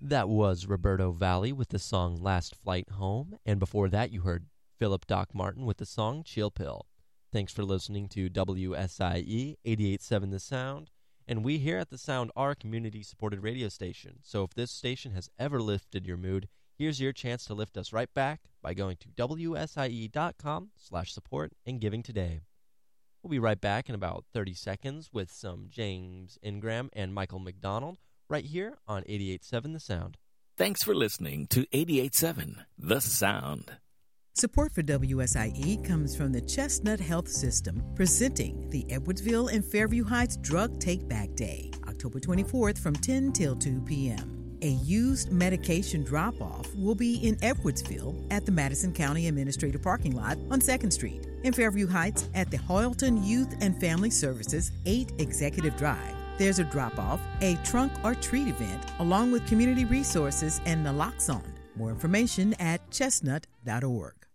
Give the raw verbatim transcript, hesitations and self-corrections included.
That was Roberto Valli with the song Last Flight Home, and before that you heard Philip Doc Martin with the song Chill Pill. Thanks for listening to W S I E eighty-eight point seven The Sound, and we here at The Sound are a community-supported radio station, so if this station has ever lifted your mood, here's your chance to lift us right back by going to W S I E dot com slash support and giving today. We'll be right back in about thirty seconds with some James Ingram and Michael McDonald right here on eighty-eight point seven The Sound. Thanks for listening to eighty-eight point seven The Sound. Support for W S I E comes from the Chestnut Health System, presenting the Edwardsville and Fairview Heights Drug Take Back Day, October twenty-fourth from ten till two p.m. A used medication drop-off will be in Edwardsville at the Madison County Administrative Parking Lot on second Street, in Fairview Heights at the Hoyleton Youth and Family Services eight Executive Drive. There's a drop-off, a trunk or treat event, along with community resources and naloxone. More information at chestnut dot org.